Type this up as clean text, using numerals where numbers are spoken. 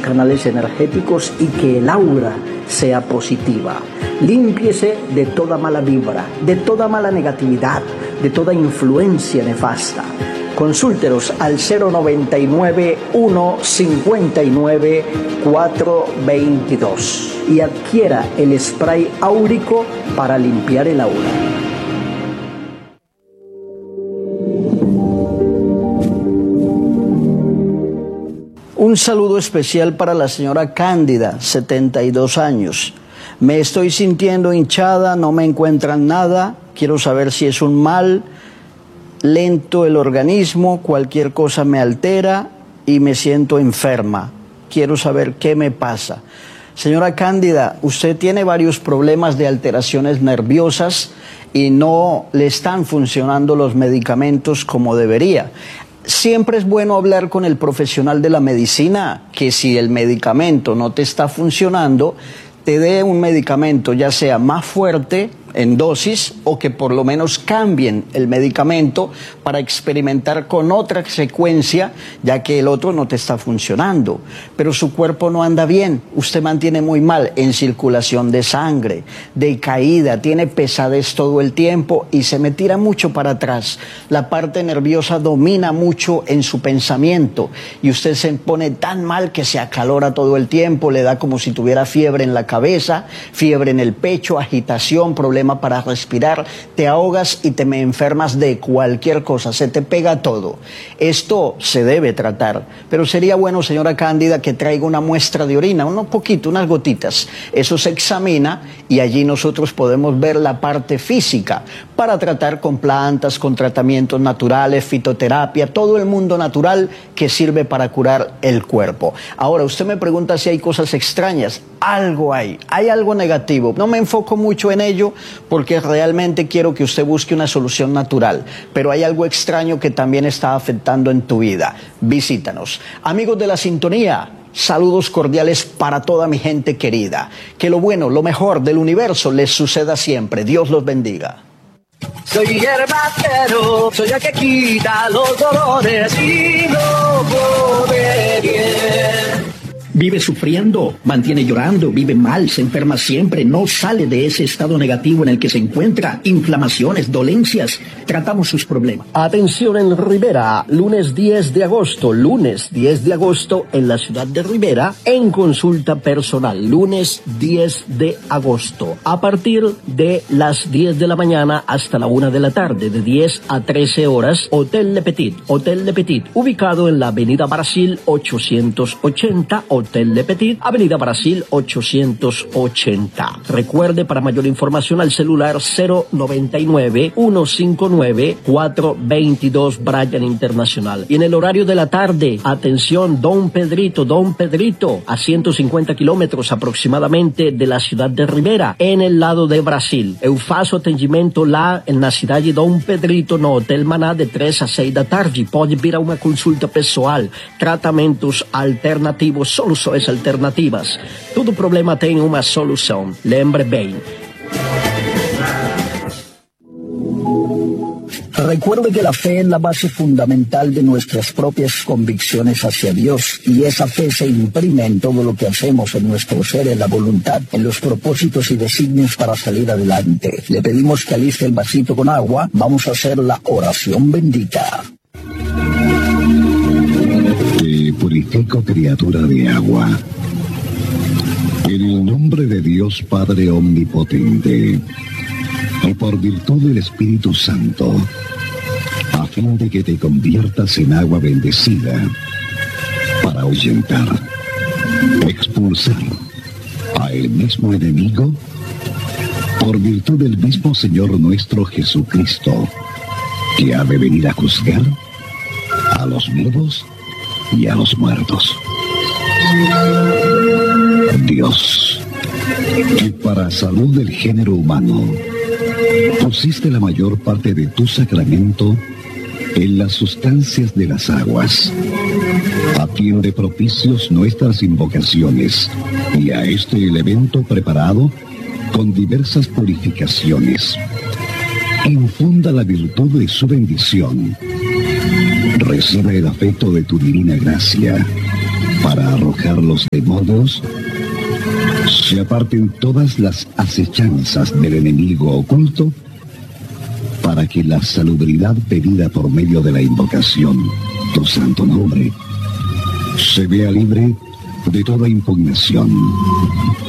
canales energéticos y que el aura sea positiva. Límpiese de toda mala vibra, de toda mala negatividad, de toda influencia nefasta. Consúltenos al 099-159-422 y adquiera el spray áurico para limpiar el aura. Un saludo especial para la señora Cándida, 72 años. Me estoy sintiendo hinchada, no me encuentran nada, quiero saber si es un mal, lento el organismo, cualquier cosa me altera y me siento enferma. Quiero saber qué me pasa. Señora Cándida, usted tiene varios problemas de alteraciones nerviosas y no le están funcionando los medicamentos como debería. Siempre es bueno hablar con el profesional de la medicina, que si el medicamento no te está funcionando, te dé un medicamento ya sea más fuerte en dosis o que por lo menos cambien el medicamento para experimentar con otra secuencia, ya que el otro no te está funcionando. Pero su cuerpo no anda bien, usted mantiene muy mal en circulación de sangre, de caída, tiene pesadez todo el tiempo y se me tira mucho para atrás. La parte nerviosa domina mucho en su pensamiento y usted se pone tan mal que se acalora todo el tiempo, le da como si tuviera fiebre en la cabeza, fiebre en el pecho, agitación, problema para respirar, te ahogas y te me enfermas de cualquier cosa, se te pega todo. Esto se debe tratar, pero sería bueno, señora Cándida, que traiga una muestra de orina, un poquito, unas gotitas. Eso se examina y allí nosotros podemos ver la parte física para tratar con plantas, con tratamientos naturales, fitoterapia, todo el mundo natural que sirve para curar el cuerpo. Ahora, usted me pregunta si hay cosas extrañas. Algo hay algo negativo. No me enfoco mucho en ello porque realmente quiero que usted busque una solución natural, pero hay algo extraño que también está afectando en tu vida. Visítanos. Amigos de la sintonía, saludos cordiales para toda mi gente querida. Que lo bueno, lo mejor del universo les suceda siempre. Dios los bendiga. Soy hierbacero, soy el que quita los dolores y no come bien. Vive sufriendo, mantiene llorando, vive mal, se enferma siempre, no sale de ese estado negativo en el que se encuentra, inflamaciones, dolencias, tratamos sus problemas. Atención en Rivera, lunes 10 de agosto en la ciudad de Rivera, en consulta personal, lunes 10 de agosto, a partir de las 10 de la mañana hasta la 1 de la tarde, de 10 a 13 horas, Hotel Le Petit, ubicado en la Avenida Brasil 880, Hotel Le Petit, Avenida Brasil 880. Recuerde, para mayor información al celular 099-159-422 Bryan Internacional. Y en el horario de la tarde, atención, Don Pedrito, a 150 kilómetros aproximadamente de la ciudad de Rivera, en el lado de Brasil. Eu faço atendimento lá na cidade de Dom Pedrito, no Hotel Maná, de 3 a 6 da tarde. Pode vir a uma consulta pessoal, tratamentos alternativos, soluções alternativas. Todo problema tem uma solução. Lembre bem. Recuerde que la fe es la base fundamental de nuestras propias convicciones hacia Dios, y esa fe se imprime en todo lo que hacemos, en nuestro ser, en la voluntad, en los propósitos y designios para salir adelante. Le pedimos que aliste el vasito con agua. Vamos a hacer la oración bendita. Te purifico, criatura de agua, en el nombre de Dios Padre Omnipotente, y por virtud del Espíritu Santo, a fin de que te conviertas en agua bendecida, para ahuyentar, expulsar a el mismo enemigo, por virtud del mismo Señor nuestro Jesucristo, que ha de venir a juzgar a los vivos y a los muertos. Dios, que para salud del género humano pusiste la mayor parte de tu sacramento en las sustancias de las aguas, atiende propicios nuestras invocaciones y a este elemento preparado con diversas purificaciones. Infunda la virtud de su bendición. Recibe el afecto de tu divina gracia para arrojar los demonios, se aparten todas las acechanzas del enemigo oculto, para que la salubridad pedida por medio de la invocación, tu santo nombre, se vea libre de toda impugnación.